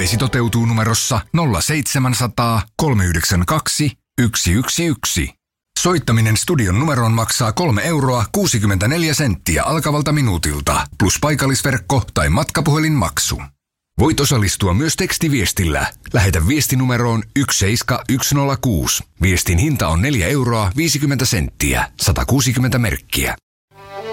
Toiveesi toteutuu numerossa 0700 392 111. Soittaminen studion numeroon maksaa 3,64 € alkavalta minuutilta, plus paikallisverkko tai matkapuhelinmaksu. Voit osallistua myös tekstiviestillä. Lähetä viestinumeroon 17106. Viestin hinta on 4,50 €, 160 merkkiä.